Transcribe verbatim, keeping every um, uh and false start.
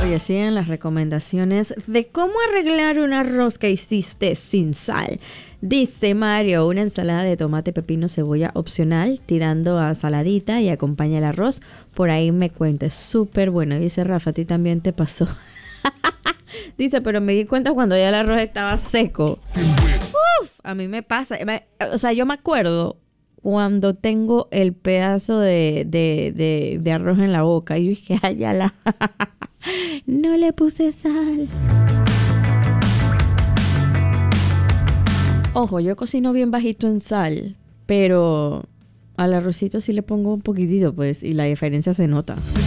Oye, siguen las recomendaciones de cómo arreglar un arroz que hiciste sin sal. Dice Mario, una ensalada de tomate, pepino, cebolla opcional, tirando a saladita y acompaña el arroz. Por ahí me cuenta, es súper bueno. Dice Rafa, a ti también te pasó. Dice, pero me di cuenta cuando ya el arroz estaba seco. Uf, a mí me pasa. Me, o sea, yo me acuerdo cuando tengo el pedazo de, de, de, de arroz en la boca. Y yo dije, ay, ya la... no le puse sal. Ojo, yo cocino bien bajito en sal, pero al arrocito sí le pongo un poquitito, pues, y la diferencia se nota.